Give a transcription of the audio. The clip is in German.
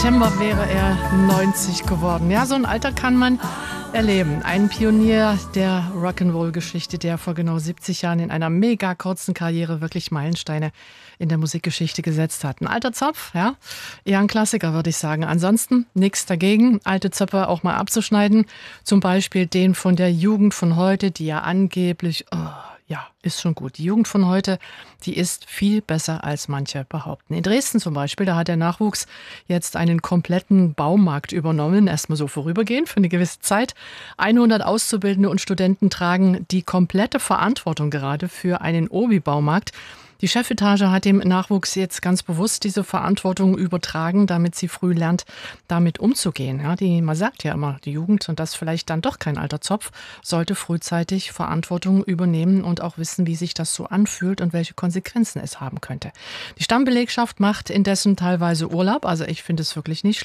September wäre er 90 geworden. Ja, so ein Alter kann man erleben. Ein Pionier der Rock'n'Roll-Geschichte, der vor genau 70 Jahren in einer mega kurzen Karriere wirklich Meilensteine in der Musikgeschichte gesetzt hat. Ein alter Zopf, ja, eher ein Klassiker, würde ich sagen. Ansonsten nichts dagegen, alte Zöpfe auch mal abzuschneiden. Zum Beispiel den von der Jugend von heute, die ja angeblich... Ja, ist schon gut. Die Jugend von heute, die ist viel besser, als manche behaupten. In Dresden zum Beispiel, da hat der Nachwuchs jetzt einen kompletten Baumarkt übernommen, erstmal so vorübergehend für eine gewisse Zeit. 100 Auszubildende und Studenten tragen die komplette Verantwortung gerade für einen Obi-Baumarkt. Die Chefetage hat dem Nachwuchs jetzt ganz bewusst diese Verantwortung übertragen, damit sie früh lernt, damit umzugehen. Ja, man sagt ja immer, die Jugend, und das vielleicht dann doch kein alter Zopf, sollte frühzeitig Verantwortung übernehmen und auch wissen, wie sich das so anfühlt und welche Konsequenzen es haben könnte. Die Stammbelegschaft macht indessen teilweise Urlaub, also ich finde es wirklich nicht